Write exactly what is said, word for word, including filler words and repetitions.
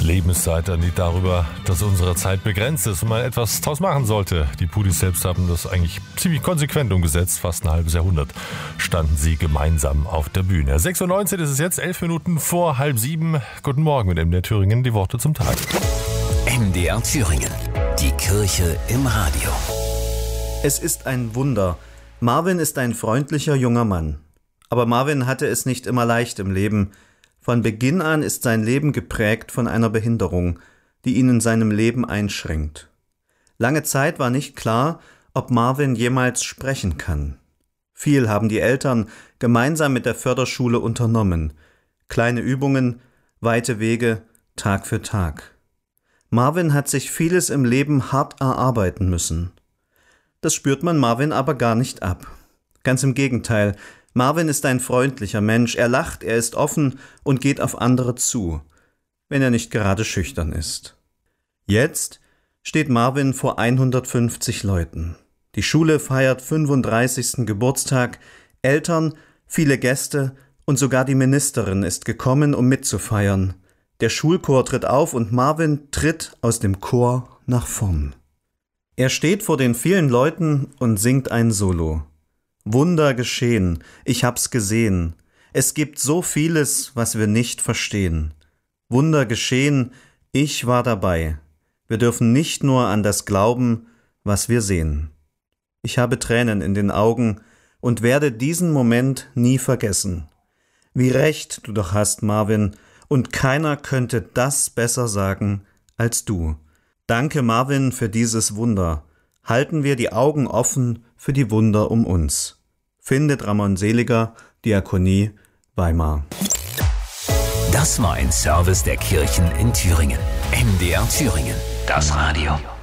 Lebenszeit, ein Lied darüber, dass unsere Zeit begrenzt ist und man etwas draus machen sollte. Die Pudis selbst haben das eigentlich ziemlich konsequent umgesetzt. Fast ein halbes Jahrhundert standen sie gemeinsam auf der Bühne. sechs Uhr neunzehn ist es jetzt, elf Minuten vor halb sieben. Guten Morgen mit M D R Thüringen, die Worte zum Tag. M D R Thüringen, die Kirche im Radio. Es ist ein Wunder. Marvin ist ein freundlicher junger Mann. Aber Marvin hatte es nicht immer leicht im Leben. Von Beginn an ist sein Leben geprägt von einer Behinderung, die ihn in seinem Leben einschränkt. Lange Zeit war nicht klar, ob Marvin jemals sprechen kann. Viel haben die Eltern gemeinsam mit der Förderschule unternommen. Kleine Übungen, weite Wege, Tag für Tag. Marvin hat sich vieles im Leben hart erarbeiten müssen. Das spürt man Marvin aber gar nicht ab. Ganz im Gegenteil, Marvin ist ein freundlicher Mensch, er lacht, er ist offen und geht auf andere zu, wenn er nicht gerade schüchtern ist. Jetzt steht Marvin vor hundertfünfzig Leuten. Die Schule feiert fünfunddreißigsten Geburtstag, Eltern, viele Gäste und sogar die Ministerin ist gekommen, um mitzufeiern. Der Schulchor tritt auf und Marvin tritt aus dem Chor nach vorn. Er steht vor den vielen Leuten und singt ein Solo. Wunder geschehen, ich hab's gesehen. Es gibt so vieles, was wir nicht verstehen. Wunder geschehen, ich war dabei. Wir dürfen nicht nur an das glauben, was wir sehen. Ich habe Tränen in den Augen und werde diesen Moment nie vergessen. Wie recht du doch hast, Marvin, und keiner könnte das besser sagen als du. Danke, Marvin, für dieses Wunder. Halten wir die Augen offen für die Wunder um uns. Findet Ramon Seliger, Diakonie, Weimar. Das war ein Service der Kirchen in Thüringen. M D R Thüringen, das Radio.